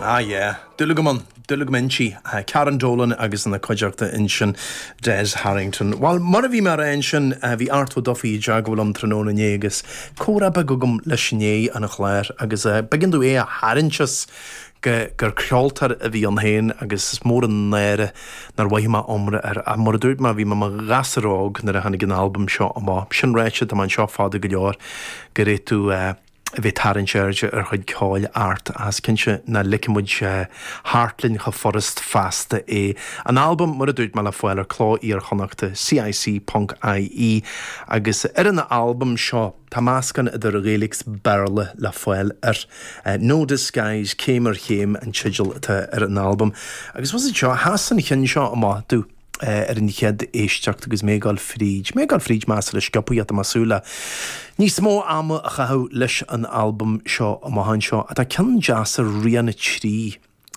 Yeah. Dulugmanchi, Karen Dolan agus na coideachta insin Des Harrington. While mar bhí mar insin bhí Arto Duffy jagwalum tróna négus, córaba gugum leisné an a chléir agus beginú a harinchas gur creoltar a bhí an héin agus mór an néire nar waithima omra a mar dúirt ma bhí ma gasaróg nar a hannig an album seo am sin réite am an seo fáda go leor gur tú bhí taran seirde chuid cáil art as cinse na licimid Hartlin cha Forest Fasta an album mar a dúirt me le foiil ar chlá ar chonachta CIC.ie agus an album seo tá máscan idir a réalaigh barla le foiil No Disguise céimar chéim an sigil an album agus was it seo hasan chin seo amá tú an chéad éisteach agus mégáil fríd más leis scapuíat a masúla. Níos mó ama a chathú leis an album seo a mahan seo a tá cean jazz a rianna trí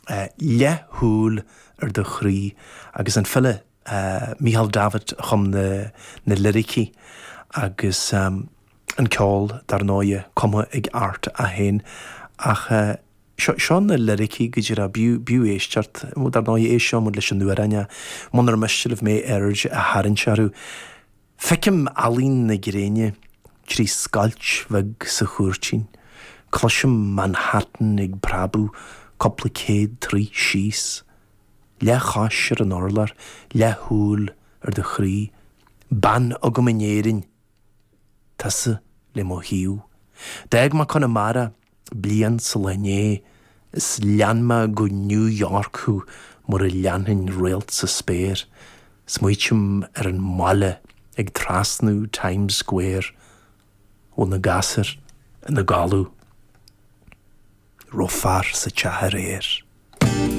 lethúil ar do chrí agus an fille Michael David chum na lyrici agus an ceáil dar náide cuma ag art a hain ach Sean na lyrici gyda'r a biw eistart, mwyd ar noi eisio mwyd leis yn nuarainja, mwyd ar mysilif me erge a harin siarw. Fecym alin na gyreinja, gri sgalch vig sa chwrtsin, closym Manhattan ag brabw, complicade tri shis, le chasir an orlar, le hŵl ar dy chri, ban og am anierin, tasa le mo hiw. Deg ma con amara, blian sa lenye, is lianma go New York hu mor a lianhin réalt sa spéir. Smuitjum an malle ag trasnú Times Square o na gasar na galú. Rofar sa tjahar